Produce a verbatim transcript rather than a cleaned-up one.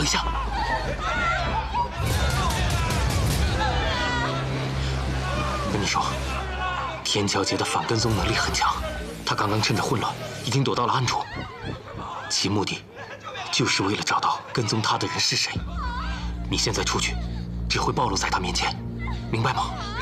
下。跟你说，天桥劫的反跟踪能力很强，他刚刚趁着混乱，已经躲到了暗处，其目的就是为了找到跟踪他的人是谁。你现在出去，只会暴露在他面前，明白吗？